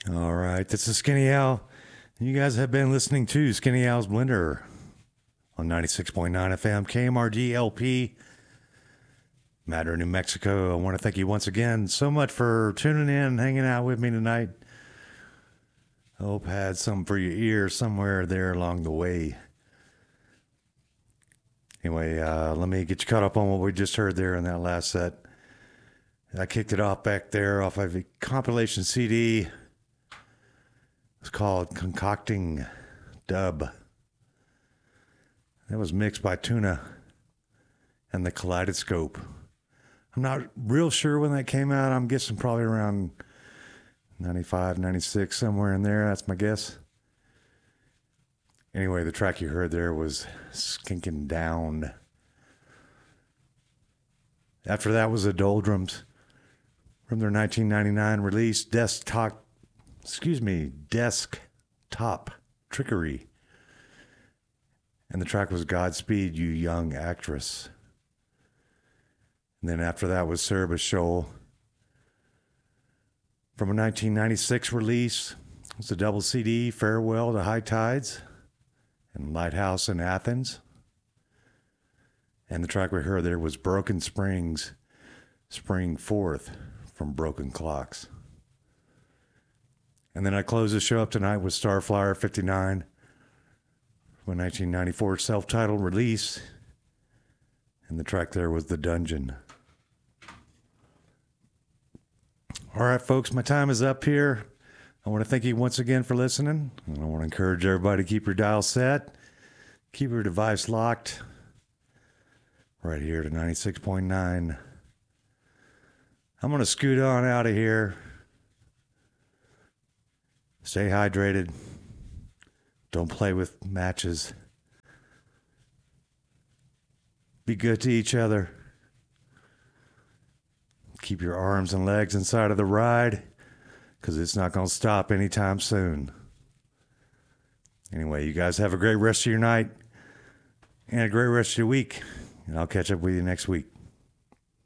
All right, this is Skinny Al. You guys have been listening to Skinny Al's Blender on 96.9 FM, KMRG LP, Madrid, New Mexico. I want to thank you once again so much for tuning in and hanging out with me tonight. I hope I had something for your ears somewhere there along the way. Anyway, let me get you caught up on what we just heard there in that last set. I kicked it off back there off of a compilation CD. It's called Concocting Dub. That was mixed by Tuna and the Kaleidoscope. I'm not real sure when that came out. I'm guessing probably around 95, 96, somewhere in there. That's my guess. Anyway, the track you heard there was Skinking Down. After that was the Doldrums from their 1999 release, Desktop Trickery. And the track was Godspeed, You Young Actress. And then after that was Cerberus Shoal from a 1996 release. It's a double CD, Farewell to High Tides and Lighthouse in Athens. And the track we heard there was Broken Springs, Spring Forth from Broken Clocks. And then I closed the show up tonight with Starflyer 59 from a 1994 self-titled release. And the track there was The Dungeon. All right, folks, my time is up here. I want to thank you once again for listening. And I want to encourage everybody to keep your dial set, keep your device locked right here to 96.9. I'm going to scoot on out of here. Stay hydrated. Don't play with matches. Be good to each other. Keep your arms and legs inside of the ride, because it's not going to stop anytime soon. Anyway, you guys have a great rest of your night and a great rest of your week. And I'll catch up with you next week.